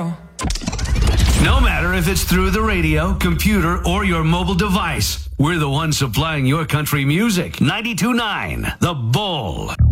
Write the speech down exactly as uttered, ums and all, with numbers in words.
girl. No matter if it's through the radio, computer, or your mobile device, we're the ones supplying your country music. ninety-two point nine The Bull.